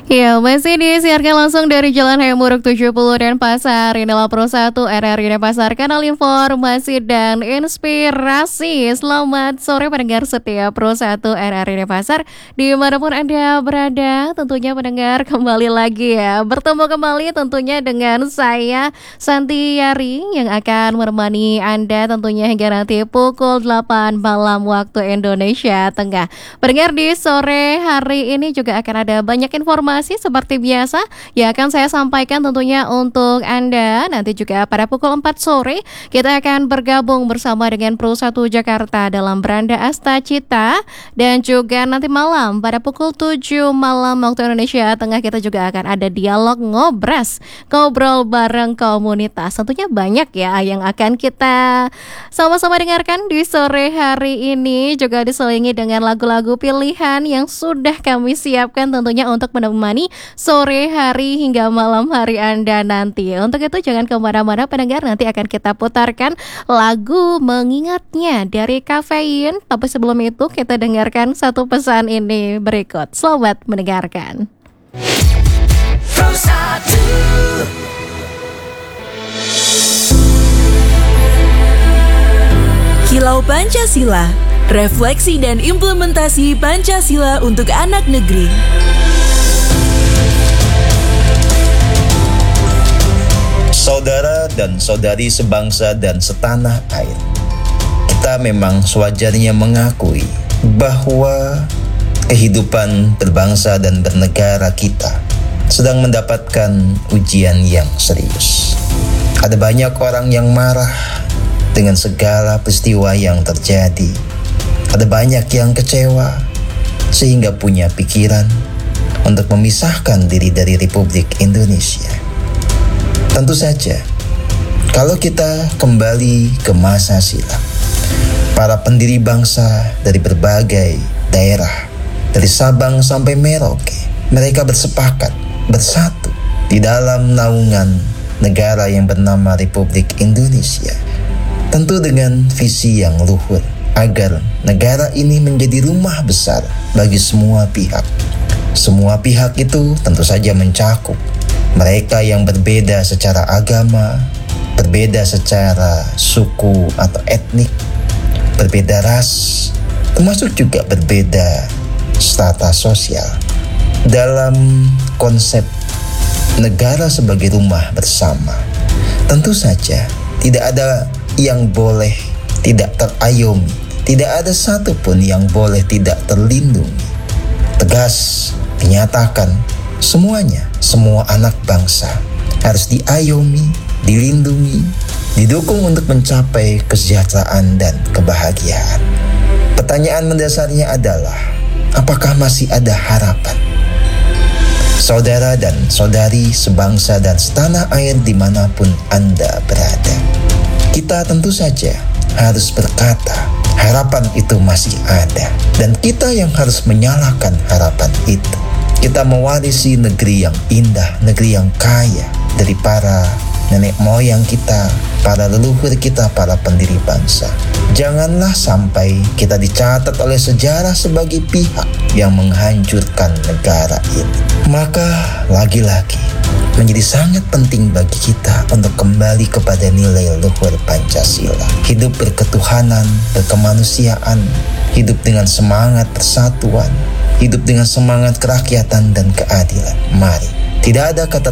Ya, masih disiarkan langsung dari Jalan Hayam Muruk 70 dan Pasar. Inilah Pro 1 RRI Pasar, kanal informasi dan inspirasi. Selamat sore pendengar setia Pro 1 RRI Pasar, dimanapun Anda berada. Tentunya pendengar kembali lagi ya, bertemu kembali tentunya dengan saya Santi Yari yang akan menemani Anda tentunya hingga nanti pukul 8 malam waktu Indonesia Tengah. Pendengar, di sore hari ini juga akan ada banyak informasi seperti biasa yang akan saya sampaikan tentunya untuk Anda. Nanti juga pada pukul 4 sore kita akan bergabung bersama dengan Pro 1 Jakarta dalam Beranda Asta Cita. Dan juga nanti malam pada pukul 7 malam waktu Indonesia Tengah kita juga akan ada dialog ngobras, ngobrol bareng komunitas. Tentunya banyak ya yang akan kita sama-sama dengarkan di sore hari ini, juga diselingi dengan lagu-lagu pilihan yang sudah kami siapkan tentunya untuk menemani sore hari hingga malam hari Anda nanti. Untuk itu jangan kemana-mana pendengar, nanti akan kita putarkan lagu mengingatnya dari Kafein. Tapi sebelum itu kita dengarkan satu pesan ini berikut. Selamat mendengarkan. Kilau Pancasila, refleksi dan implementasi Pancasila untuk anak negeri. Saudara dan saudari sebangsa dan setanah air, kita memang sewajarnya mengakui bahwa kehidupan berbangsa dan bernegara kita sedang mendapatkan ujian yang serius. Ada banyak orang yang marah dengan segala peristiwa yang terjadi. Ada banyak yang kecewa sehingga punya pikiran untuk memisahkan diri dari Republik Indonesia. Tentu saja, kalau kita kembali ke masa silam, para pendiri bangsa dari berbagai daerah, dari Sabang sampai Merauke, mereka bersepakat, bersatu di dalam naungan negara yang bernama Republik Indonesia. Tentu dengan visi yang luhur, agar negara ini menjadi rumah besar bagi semua pihak. Semua pihak itu tentu saja mencakup mereka yang berbeda secara agama, berbeda secara suku atau etnik, berbeda ras, termasuk juga berbeda strata sosial. Dalam konsep negara sebagai rumah bersama, tentu saja tidak ada yang boleh tidak terayomi, tidak ada satupun yang boleh tidak terlindungi. Tegas dinyatakan, semuanya, semua anak bangsa harus diayomi, dilindungi, didukung untuk mencapai kesejahteraan dan kebahagiaan. Pertanyaan mendasarnya adalah, apakah masih ada harapan? Saudara dan saudari sebangsa dan setanah air dimanapun Anda berada, kita tentu saja harus berkata, harapan itu masih ada. Dan kita yang harus menyalakan harapan itu. Kita mewarisi negeri yang indah, negeri yang kaya dari para nenek moyang kita, para leluhur kita, para pendiri bangsa. Janganlah sampai kita dicatat oleh sejarah sebagai pihak yang menghancurkan negara ini. Maka lagi-lagi menjadi sangat penting bagi kita untuk kembali kepada nilai luhur Pancasila. Hidup berketuhanan, berkemanusiaan, hidup dengan semangat persatuan, hidup dengan semangat kerakyatan dan keadilan. Mari, tidak ada kata